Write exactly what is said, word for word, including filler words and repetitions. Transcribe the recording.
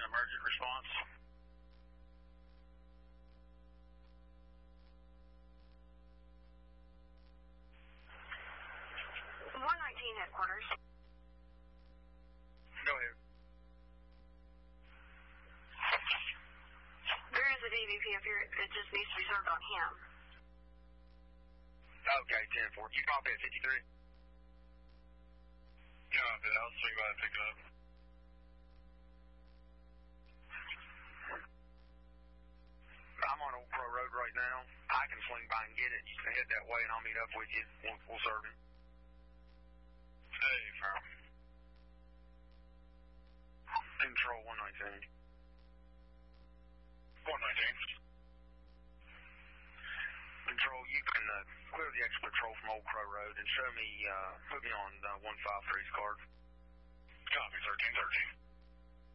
emergent response. one nineteen headquarters. Go ahead. There is a D V P up here. It just needs to be served on him. Okay, ten four. You copy at fifty-three? Copy. I'll swing by and pick it up. I'm on Old Crow Road right now. I can swing by and get it. You can head that way and I'll meet up with you. We'll, we'll serve him. Hey, firm. Control one nineteen. one nineteen. Control, you can uh, clear the extra patrol from Old Crow Road and show me, uh, put me on uh, one five three's card.